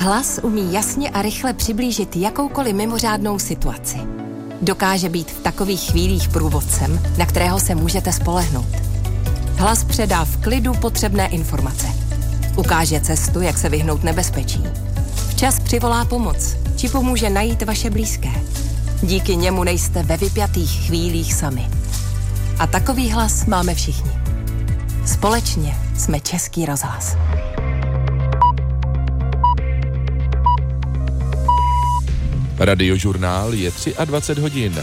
Hlas umí jasně a rychle přiblížit jakoukoliv mimořádnou situaci. Dokáže být v takových chvílích průvodcem, na kterého se můžete spolehnout. Hlas předá v klidu potřebné informace. Ukáže cestu, jak se vyhnout nebezpečí. Včas přivolá pomoc, či pomůže najít vaše blízké. Díky němu nejste ve vypjatých chvílích sami. A takový hlas máme všichni. Společně jsme Český rozhlas. Radiožurnál je 23 hodin.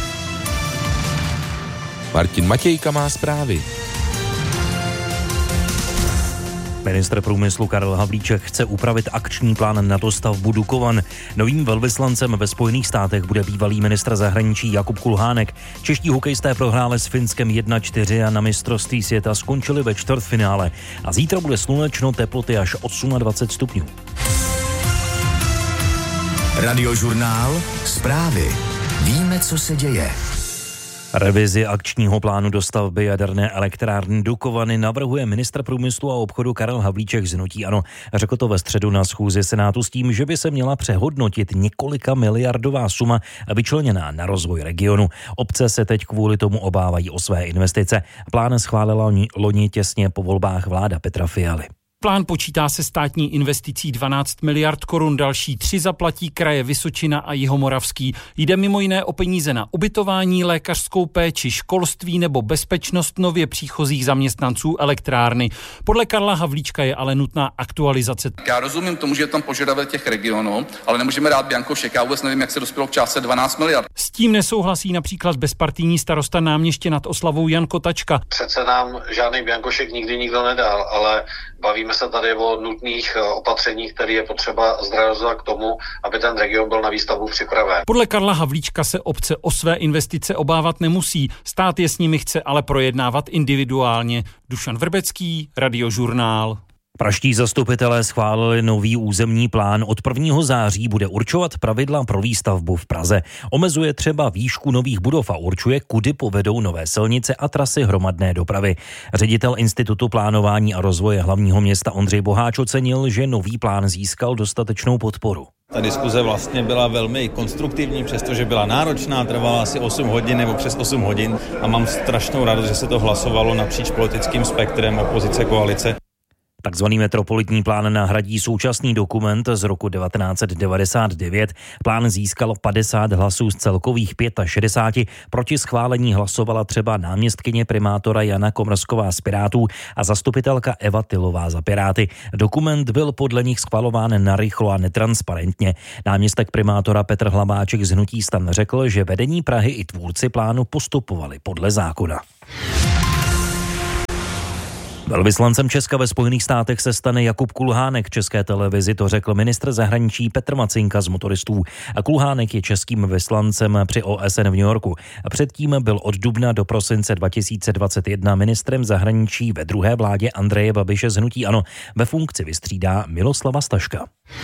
Martin Matějka má zprávy. Ministr průmyslu Karel Havlíček chce upravit akční plán na dostavbu Dukovan. Novým velvyslancem ve Spojených státech bude bývalý ministr zahraničí Jakub Kulhánek. Čeští hokejisté prohráli s Finskem 1-4 a na mistrovství světa skončili ve čtvrtfinále. A zítra bude slunečno, teploty až 28 stupňů. Radiožurnál, zprávy. Víme, co se děje. Revizi akčního plánu dostavby jaderné elektrárny Dukovany navrhuje ministr průmyslu a obchodu Karel Havlíček z hnutí ANO. Řekl to ve středu na schůzi Senátu s tím, že by se měla přehodnotit několika miliardová suma vyčleněná na rozvoj regionu. Obce se teď kvůli tomu obávají o své investice. Plán schválila loni těsně po volbách vláda Petra Fialy. Plán počítá se státní investicí 12 miliard korun, další 3 zaplatí kraje Vysočina a Jihomoravský. Jde mimo jiné o peníze na ubytování, lékařskou péči, školství nebo bezpečnost nově příchozích zaměstnanců elektrárny. Podle Karla Havlíčka je ale nutná aktualizace. Já rozumím tomu, že je tam požadavek těch regionů, ale nemůžeme dát bianko šek. Já vůbec nevím, jak se dospělo k částce 12 miliard. S tím nesouhlasí například bezpartijní starosta Náměště nad Oslavou Jan Kotačka. Přece nám žádný bianko šek nikdy nikdo nedal, ale bavíme se tady o nutných opatřeních, které je potřeba zrealizovat k tomu, aby ten region byl na výstavbu připraven. Podle Karla Havlíčka se obce o své investice obávat nemusí. Stát je s nimi chce ale projednávat individuálně. Dušan Vrbecký, Radiožurnál. Praští zastupitelé schválili nový územní plán. Od 1. září bude určovat pravidla pro výstavbu v Praze. Omezuje třeba výšku nových budov a určuje, kudy povedou nové silnice a trasy hromadné dopravy. Ředitel Institutu plánování a rozvoje hlavního města Ondřej Boháč ocenil, že nový plán získal dostatečnou podporu. Ta diskuze vlastně byla velmi konstruktivní, přestože byla náročná, trvala asi 8 hodin nebo přes 8 hodin a mám strašnou radost, že se to hlasovalo napříč politickým spektrem opozice koalice. Takzvaný metropolitní plán nahradí současný dokument z roku 1999. Plán získal 50 hlasů z celkových 65. Proti schválení hlasovala třeba náměstkyně primátora Jana Komrsková z Pirátů a zastupitelka Eva Tylová za Piráty. Dokument byl podle nich schvalován narychlo a netransparentně. Náměstek primátora Petr Hlabáček z hnutí STAN řekl, že vedení Prahy i tvůrci plánu postupovali podle zákona. Velvyslancem Česka ve Spojených státech se stane Jakub Kulhánek. České televizi to řekl ministr zahraničí Petr Macinka z Motoristů. Kulhánek je českým vyslancem při OSN v New Yorku. Předtím byl od dubna do prosince 2021 ministrem zahraničí ve druhé vládě Andreje Babiše z hnutí ANO. Ve funkci vystřídá Miloslava Staška.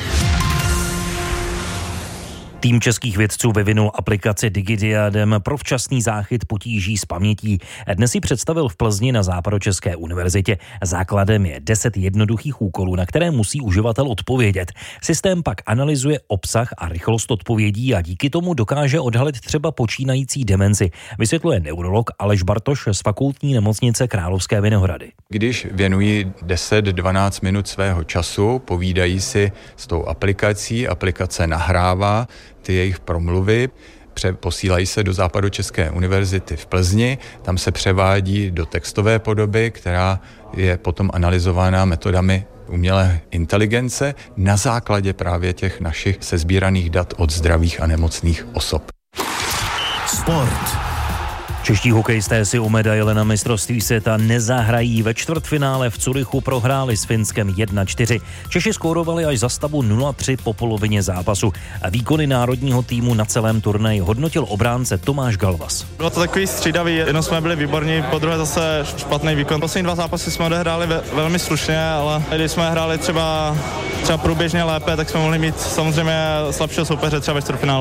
Tým českých vědců vyvinul aplikaci DigiDiadem pro včasný záchyt potíží s pamětí. Dnes ji představil v Plzni na Západočeské univerzitě. Základem je 10 jednoduchých úkolů, na které musí uživatel odpovědět. Systém pak analyzuje obsah a rychlost odpovědí a díky tomu dokáže odhalit třeba počínající demenci, vysvětluje neurolog Aleš Bartoš z Fakultní nemocnice Královské Vinohrady. Když věnují 10-12 minut svého času, povídají si s tou aplikací, aplikace nahrává ty jejich promluvy, posílají se do Západočeské univerzity v Plzni, tam se převádí do textové podoby, která je potom analyzována metodami umělé inteligence na základě právě těch našich sesbíraných dat od zdravých a nemocných osob. Sport. Čeští hokejisté si o medaile na mistrovství světa nezahrají. Ve čtvrtfinále v Curychu prohráli s Finskem 1-4. Češi skórovali až za stavu 0-3 po polovině zápasu. A výkony národního týmu na celém turnaji hodnotil obránce Tomáš Galvas. Bylo to takový střídavý, jednou jsme byli výborní, po druhé zase špatný výkon. Poslední 2 zápasy jsme odehráli velmi slušně, ale když jsme hráli třeba průběžně lépe, tak jsme mohli mít samozřejmě slabšího soupeře třeba ve čtvrtfinále.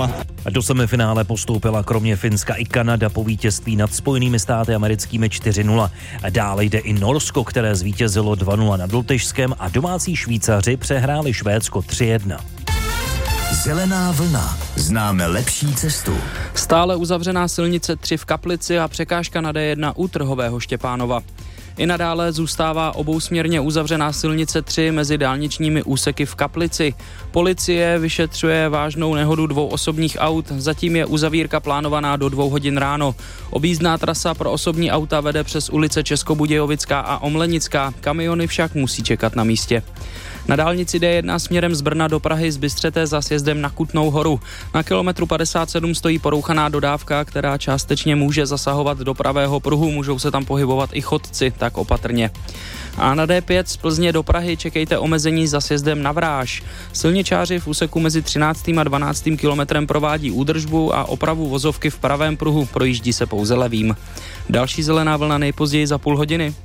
Do semifinále postoupila kromě Finska i Kanada po vítězství nad Spojenými státy americkými 4-0. Dále jde i Norsko, které zvítězilo 2-0 nad Lotyšskem a domácí Švýcaři přehráli Švédsko 3-1. Zelená vlna. Známe lepší cestu. Stále uzavřená silnice 3 v Kaplici a překážka na D1 u Trhového Štěpánova. I nadále zůstává obousměrně uzavřená silnice 3 mezi dálničními úseky v Kaplici. Policie vyšetřuje vážnou nehodu 2 osobních aut, zatím je uzavírka plánovaná do 2 hodin ráno. Objízdná trasa pro osobní auta vede přes ulice Českobudějovická a Omlenická, kamiony však musí čekat na místě. Na dálnici D1 směrem z Brna do Prahy z Bystřete za sjezdem na Kutnou Horu. Na kilometru 57 stojí porouchaná dodávka, která částečně může zasahovat do pravého pruhu, můžou se tam pohybovat i chodci, tak opatrně. A na D5 z Plzně do Prahy čekejte omezení za sjezdem na Vráž. Silničáři v úseku mezi 13. a 12. kilometrem provádí údržbu a opravu vozovky v pravém pruhu, projíždí se pouze levým. Další zelená vlna nejpozději za půl hodiny.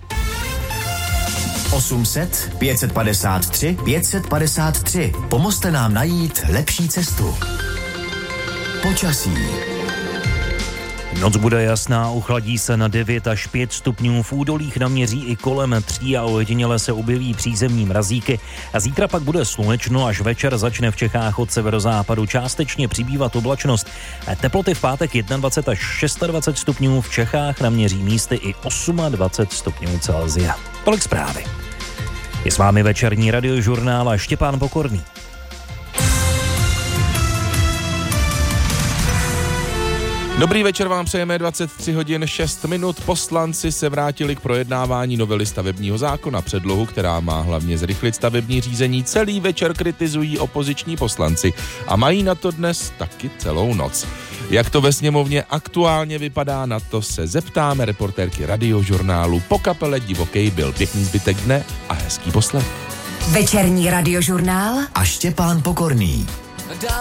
800 553 553. Pomozte nám najít lepší cestu. Počasí. Noc bude jasná, uchladí se na 9 až 5 stupňů, v údolích naměří i kolem 3 a ojediněle se objeví přízemní mrazíky. A zítra pak bude slunečno, až večer začne v Čechách od severozápadu částečně přibývat oblačnost. Teploty v pátek 21 až 26 stupňů, v Čechách naměří místy i 28 stupňů Celsia. Tolik zprávy. Je s vámi večerní radiožurnál a Štěpán Pokorný. Dobrý večer vám přejeme, 23 hodin 6 minut. Poslanci se vrátili k projednávání novely stavebního zákona. Předlohu, která má hlavně zrychlit stavební řízení, celý večer kritizují opoziční poslanci a mají na to dnes taky celou noc. Jak to ve sněmovně aktuálně vypadá, na to se zeptáme reportérky radiožurnálu po kapele Divokej byl. Pěkný zbytek dne a hezký poslech. Večerní radiožurnál A Štěpán Pokorný.